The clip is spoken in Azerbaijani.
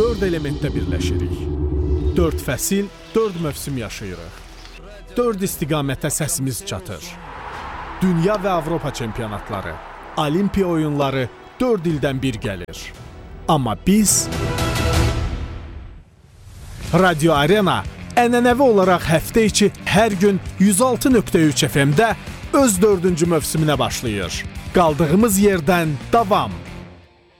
4 elementdə birləşirik. 4 fəsil, 4 mövsüm yaşayırıq. 4 istiqamətə səsimiz çatır. Dünya və Avropa çempionatları, Olimpiya oyunları 4 ildən bir gəlir. Amma biz Radio Arena ənənəvi olaraq həftə içi hər gün 106.3 FM-də öz 4-cü mövsümünə başlayır. Qaldığımız yerdən davam.